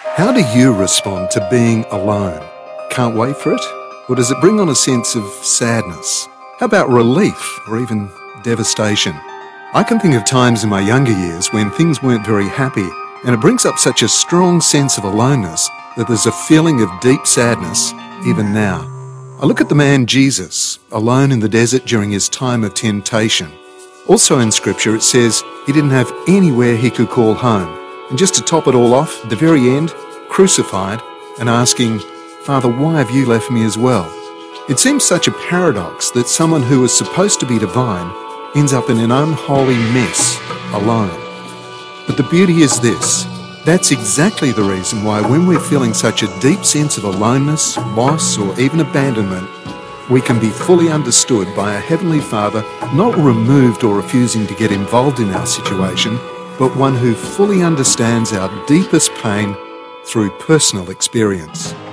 How do you respond to being alone? Can't wait for it? Or does it bring on a sense of sadness? How about relief or even devastation? I can think of times in my younger years when things weren't very happy, and it brings up such a strong sense of aloneness that there's a feeling of deep sadness even now. I look at the man Jesus, alone in the desert during his time of temptation. Also in Scripture it says he didn't have anywhere he could call home. And just to top it all off, at the very end, crucified and asking, "Father, why have you left me as well?" It seems such a paradox that someone who is supposed to be divine ends up in an unholy mess, alone. But the beauty is this: that's exactly the reason why when we're feeling such a deep sense of aloneness, loss, or even abandonment, we can be fully understood by a Heavenly Father, not removed or refusing to get involved in our situation, but one who fully understands our deepest pain through personal experience.